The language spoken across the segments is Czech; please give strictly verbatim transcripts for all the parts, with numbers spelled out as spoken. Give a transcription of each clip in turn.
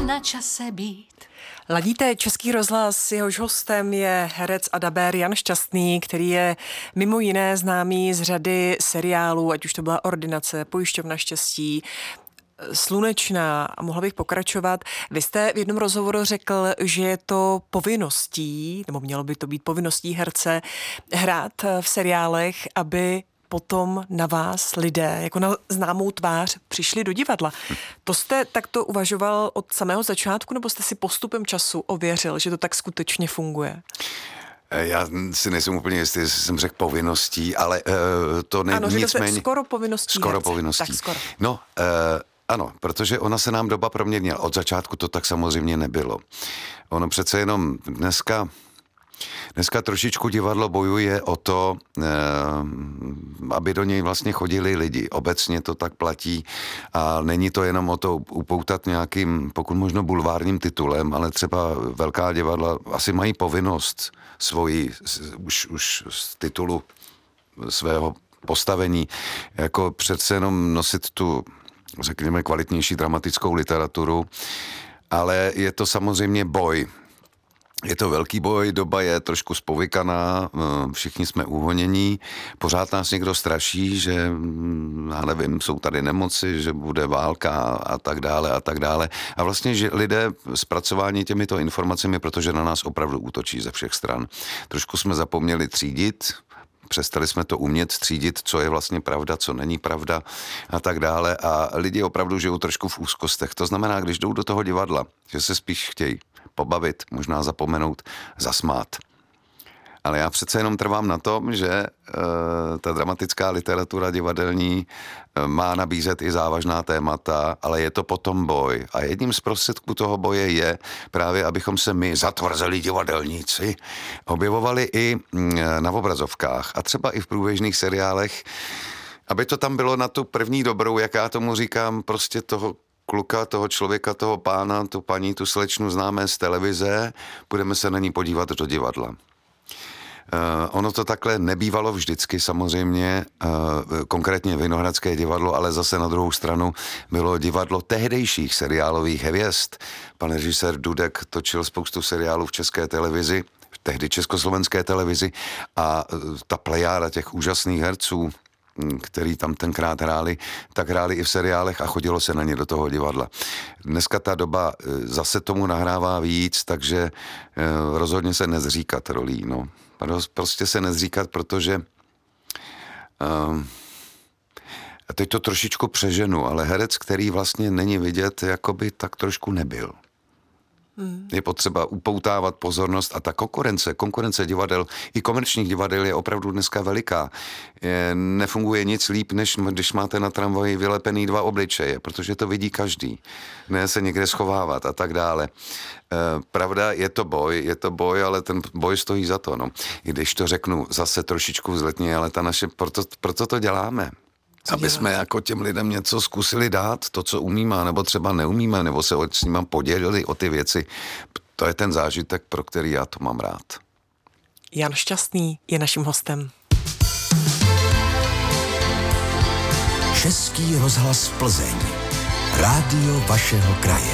na čase být. Ladíte Český rozhlas, jehož hostem je herec a dabér Jan Šťastný, který je mimo jiné známý z řady seriálů, ať už to byla Ordinace, Pojišťovna štěstí, Slunečná a mohla bych pokračovat. Vy jste v jednom rozhovoru řekl, že je to povinností, nebo mělo by to být povinností herce, hrát v seriálech, aby potom na vás lidé, jako na známou tvář, přišli do divadla. To jste takto uvažoval od samého začátku, nebo jste si postupem času ověřil, že to tak skutečně funguje? Já si nejsem úplně jistý, jestli jsem řekl povinností, ale uh, to není ano, nicméně... Ano, skoro povinností. Skoro herce. povinností. Tak skoro. No, uh, ano, protože ona se nám doba proměnila. Od začátku to tak samozřejmě nebylo. Ono přece jenom dneska... Dneska trošičku divadlo bojuje o to, aby do něj vlastně chodili lidi. Obecně to tak platí a není to jenom o to upoutat nějakým, pokud možno bulvárním titulem, ale třeba velká divadla asi mají povinnost svoji, už, už z titulu svého postavení, jako přece jenom nosit tu, řekněme, kvalitnější dramatickou literaturu, ale je to samozřejmě boj. Je to velký boj, doba je trošku spovykaná, všichni jsme uhonění, pořád nás někdo straší, že, já nevím, jsou tady nemoci, že bude válka a tak dále a tak dále. A vlastně, že lidé zpracování těmito informacemi, protože na nás opravdu útočí ze všech stran. Trošku jsme zapomněli třídit, přestali jsme to umět třídit, co je vlastně pravda, co není pravda a tak dále. A lidi opravdu žijou trošku v úzkostech. To znamená, když jdou do toho divadla, že se spíš chtějí pobavit, možná zapomenout, zasmát. Ale já přece jenom trvám na tom, že e, ta dramatická literatura divadelní e, má nabízet i závažná témata, ale je to potom boj. A jedním z prostředků toho boje je právě, abychom se my, zatvrzelí divadelníci, objevovali i e, na obrazovkách a třeba i v průběžných seriálech, aby to tam bylo na tu první dobrou, jak já tomu říkám, prostě toho kluka, toho člověka, toho pána, tu paní, tu slečnu známe z televize, budeme se na ní podívat do divadla. Uh, ono to takhle nebývalo vždycky samozřejmě, uh, konkrétně Vinohradské divadlo, ale zase na druhou stranu bylo divadlo tehdejších seriálových hvězd. Pan režisér Dudek točil spoustu seriálů v České televizi, tehdy Československé televizi a uh, ta plejáda těch úžasných herců, který tam tenkrát hráli, tak hráli i v seriálech a chodilo se na ně do toho divadla. Dneska ta doba zase tomu nahrává víc, takže rozhodně se nezříkat rolí. No. Prostě se nezříkat, protože uh, teď to trošičku přeženu, ale herec, který vlastně není vidět, jako by tak trošku nebyl. Hmm. Je potřeba upoutávat pozornost a ta konkurence, konkurence divadel, i komerčních divadel je opravdu dneska veliká. Je, nefunguje nic líp, než když máte na tramvaji vylepený dva obličeje, protože to vidí každý. Ne se někde schovávat a tak dále. E, pravda, je to boj, je to boj, ale ten boj stojí za to. No. I když to řeknu zase trošičku vzletně, ale ta naše, proto, proto to děláme. Aby jsme jako těm lidem něco zkusili dát, to, co umíme, nebo třeba neumíme, nebo se s nimi podělili o ty věci. To je ten zážitek, pro který já to mám rád. Jan Šťastný je naším hostem. Český rozhlas Plzeň. Rádio vašeho kraje.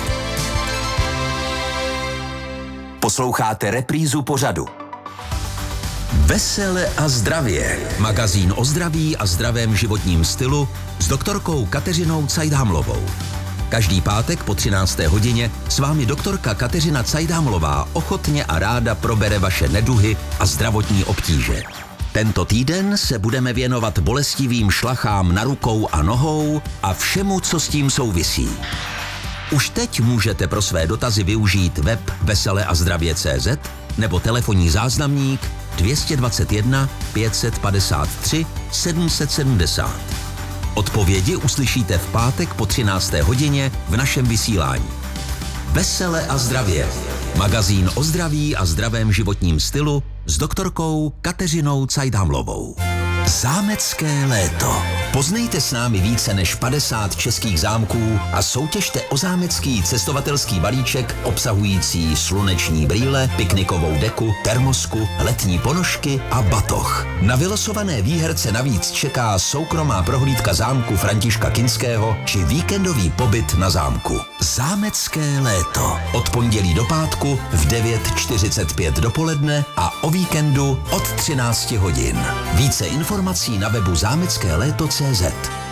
Posloucháte reprízu pořadu Vesele a zdravě. Magazín o zdraví a zdravém životním stylu s doktorkou Kateřinou Cajdhamlovou. Každý pátek po třinácté hodině s vámi doktorka Kateřina Cajdhamlová ochotně a ráda probere vaše neduhy a zdravotní obtíže. Tento týden se budeme věnovat bolestivým šlachám na rukou a nohou a všemu, co s tím souvisí. Už teď můžete pro své dotazy využít web vesele a zdravě tečka cé zet nebo telefonní záznamník dvě dvacet jedna pět set padesát tři sedm set sedmdesát. Odpovědi uslyšíte v pátek po třinácté hodině v našem vysílání. Vesele a zdravě. Magazín o zdraví a zdravém životním stylu s doktorkou Kateřinou Cajdhamlovou. Zámecké léto. Poznejte s námi více než padesát českých zámků a soutěžte o zámecký cestovatelský balíček obsahující sluneční brýle, piknikovou deku, termosku, letní ponožky a batoh. Na vylosované výherce navíc čeká soukromá prohlídka zámku Františka Kinského či víkendový pobyt na zámku. Zámecké léto. Od pondělí do pátku v devět čtyřicet pět dopoledne a o víkendu od třinácti hodin. Více informací na webu zámecké léto tečka cé zet.